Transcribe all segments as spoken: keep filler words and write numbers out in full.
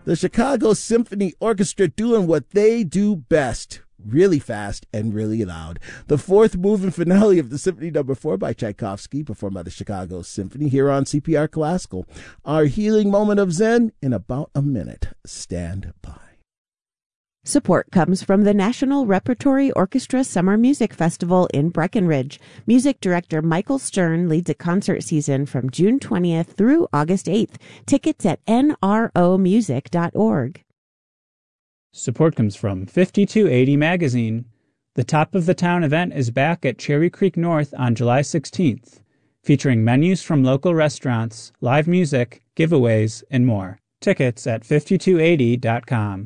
The Chicago Symphony Orchestra doing what they do best. Really fast and really loud. The fourth moving finale of the Symphony Number Four by Tchaikovsky, performed by the Chicago Symphony here on C P R Classical. Our healing moment of Zen in about a minute. Stand by. Support comes from the National Repertory Orchestra Summer Music Festival in Breckenridge. Music director Michael Stern leads a concert season from June twentieth through August eighth. Tickets at N R O music dot org. Support comes from fifty-two eighty Magazine. The Top of the Town event is back at Cherry Creek North on July sixteenth, featuring menus from local restaurants, live music, giveaways, and more. Tickets at fifty-two eighty dot com.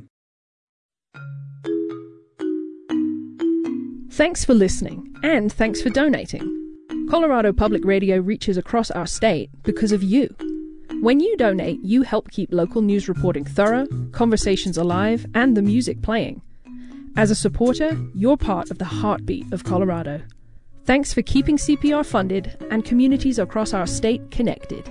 Thanks for listening, and thanks for donating. Colorado Public Radio reaches across our state because of you. When you donate, you help keep local news reporting thorough, conversations alive, and the music playing. As a supporter, you're part of the heartbeat of Colorado. Thanks for keeping C P R funded and communities across our state connected.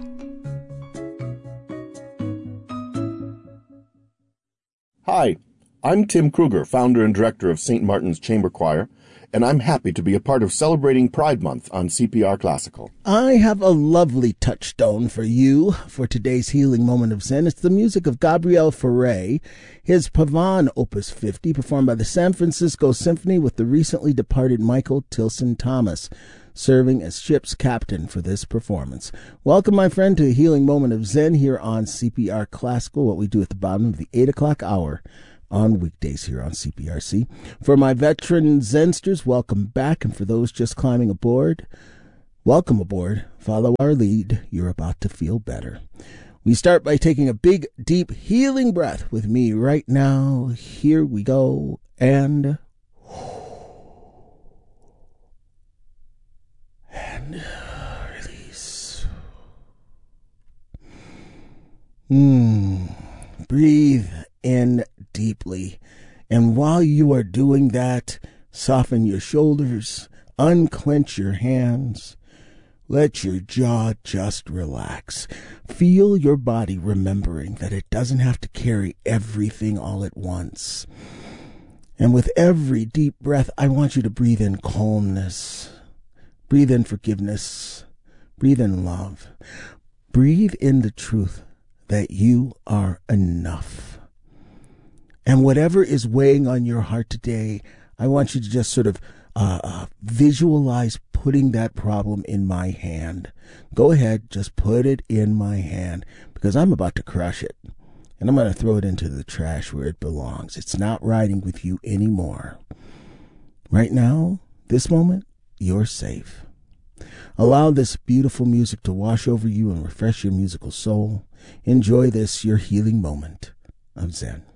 Hi, I'm Tim Kruger, founder and director of Saint Martin's Chamber Choir, and I'm happy to be a part of celebrating Pride Month on C P R Classical. I have a lovely touchstone for you for today's healing moment of Zen. It's the music of Gabriel Fauré, his Pavane Opus fifty, performed by the San Francisco Symphony with the recently departed Michael Tilson Thomas, serving as ship's captain for this performance. Welcome, my friend, to a healing moment of Zen here on C P R Classical, what we do at the bottom of the eight o'clock hour on weekdays here on C P R C. For my veteran Zensters, welcome back. And for those just climbing aboard, welcome aboard. Follow our lead. You're about to feel better. We start by taking a big, deep, healing breath with me right now. Here we go. And... And release. Hmm. Breathe in deeply. And while you are doing that, soften your shoulders, unclench your hands, let your jaw just relax. Feel your body remembering that it doesn't have to carry everything all at once. And with every deep breath, I want you to breathe in calmness. Breathe in forgiveness. Breathe in love. Breathe in the truth that you are enough. And whatever is weighing on your heart today, I want you to just sort of uh, uh, visualize putting that problem in my hand. Go ahead, just put it in my hand, because I'm about to crush it. And I'm going to throw it into the trash where it belongs. It's not riding with you anymore. Right now, this moment, you're safe. Allow this beautiful music to wash over you and refresh your musical soul. Enjoy this, your healing moment of Zen.